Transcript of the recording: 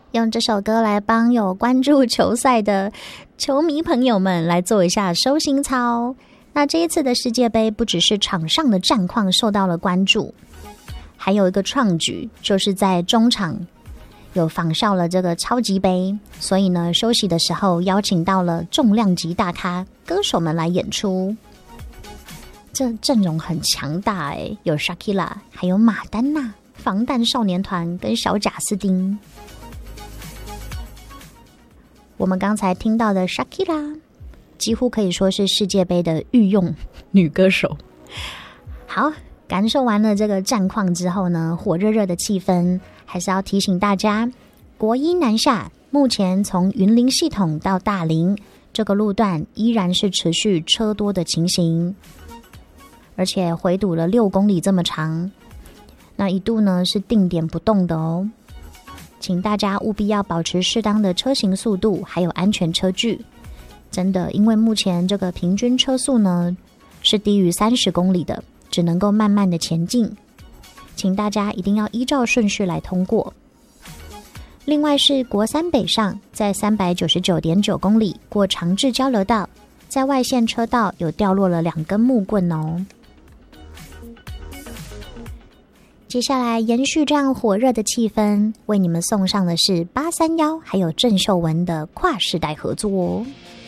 用这首歌来帮有关注球赛的球迷朋友们来做一下收心操。那这一次的世界杯不只是场上的战况受到了关注，还有一个创举，就是在中场有仿效了这个超级杯，所以呢休息的时候邀请到了重量级大咖歌手们来演出。这阵容很强大耶，有 Shakira 还有马丹娜、防弹少年团跟小贾斯汀。我们刚才听到的 Shakira 几乎可以说是世界杯的御用女歌手。好，感受完了这个战况之后呢，火热热的气氛，还是要提醒大家，国一南下，目前从云林系统到大林这个路段依然是持续车多的情形，而且回堵了6公里这么长，那一度呢是定点不动的哦。请大家务必要保持适当的车行速度，还有安全车距。真的，因为目前这个平均车速呢是低于30公里的，只能够慢慢的前进，请大家一定要依照顺序来通过。另外是国三北上，在399.9公里过长治交流道，在外线车道有掉落了2根木棍哦。接下来延续这样火热的气氛，为你们送上的是831还有郑秀文的跨世代合作哦。